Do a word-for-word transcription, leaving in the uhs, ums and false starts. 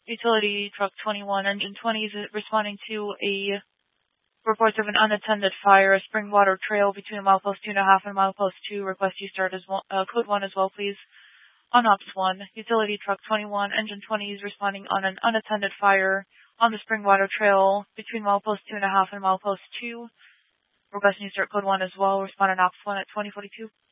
Utility Truck twenty-one, Engine twenty is responding to a report of an unattended fire, a spring water trail between milepost two and a half and milepost two. Request you start as one, uh, code one as well, please. On Ops one, Utility Truck twenty-one, Engine twenty is responding on an unattended fire on the spring water trail between milepost two and a half and milepost two. Requesting you start code one as well. Respond on Ops one at twenty forty-two.